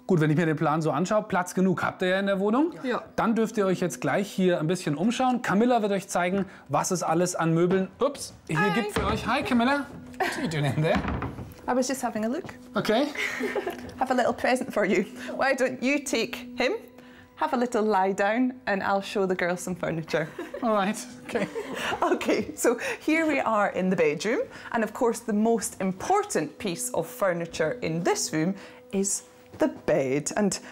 Gut, wenn ich mir den Plan so anschaue, Platz genug habt ihr ja in der Wohnung. Ja. Dann dürft ihr euch jetzt gleich hier ein bisschen umschauen. Camilla wird euch zeigen, was es alles an Möbeln hier gibt für euch. Hi Camilla. What are you doing in there? I was just having a look. Okay. Have a little present for you. Why don't you take him, have a little lie down, and I'll show the girls some furniture. All right. Okay. Okay, so here we are in the bedroom, and of course the most important piece of furniture in this room is the bed. And